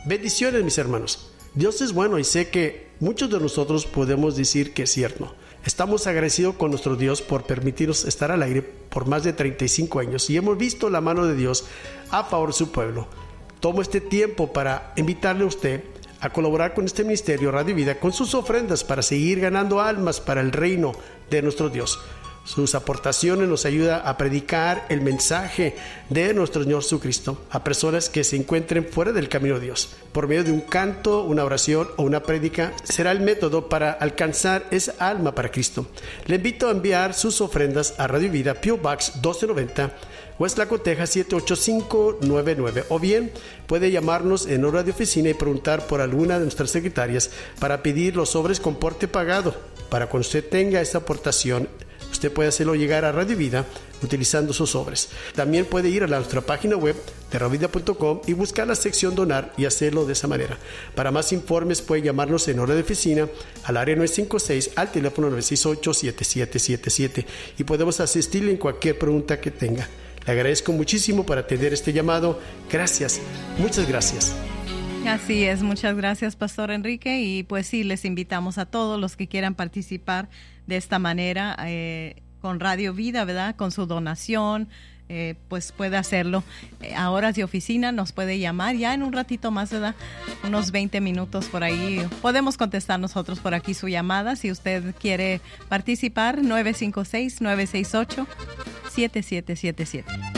Bendiciones, mis hermanos. Dios es bueno y sé que muchos de nosotros podemos decir que es cierto. Estamos agradecidos con nuestro Dios por permitirnos estar al aire por más de 35 años y hemos visto la mano de Dios a favor de su pueblo. Tomo este tiempo para invitarle a usted a colaborar con este ministerio Radio Vida con sus ofrendas para seguir ganando almas para el reino de nuestro Dios. Sus aportaciones nos ayudan a predicar el mensaje de nuestro Señor Jesucristo a personas que se encuentren fuera del camino de Dios. Por medio de un canto, una oración o una prédica será el método para alcanzar esa alma para Cristo. Le invito a enviar sus ofrendas a Radio Vida, P.O. Box 1290, West Laco, Texas 78599, o bien puede llamarnos en hora de oficina y preguntar por alguna de nuestras secretarias para pedir los sobres con porte pagado. Para cuando usted tenga esta aportación, usted puede hacerlo llegar a Radio Vida utilizando sus sobres. También puede ir a nuestra página web de radiovida.com y buscar la sección donar y hacerlo de esa manera. Para más informes puede llamarnos en hora de oficina al área 956 al teléfono 968-7777 y podemos asistirle en cualquier pregunta que tenga. Le agradezco muchísimo por atender este llamado. Gracias, muchas gracias. Así es, muchas gracias, Pastor Enrique, y pues sí, les invitamos a todos los que quieran participar de esta manera con Radio Vida, ¿verdad? Con su donación, pues puede hacerlo a horas de oficina, nos puede llamar ya en un ratito más, ¿verdad? Unos 20 minutos por ahí, podemos contestar nosotros por aquí su llamada, si usted quiere participar, 956-968-7777.